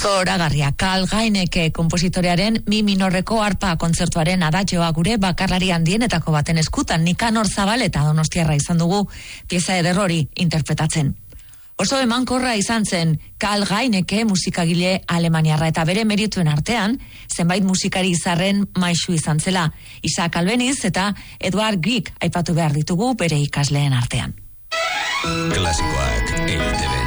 Zoragarria, Karl Gaineke konpositorearen mi minorreko arpa kontzertuaren adatxoa gure bakarlari handienetako baten eskutan. Nikanor Zabal eta Donostiarra izan dugu pieza ederrori interpretatzen. Oso emankorra izan zen Karl Gaineke musikagile alemaniarra eta bere merituen artean zenbait musikari izarren maisu izan zela. Isaac Albeniz eta Edward Grieg aipatu behar ditugu bere ikasleen artean. Klasikoak EITB.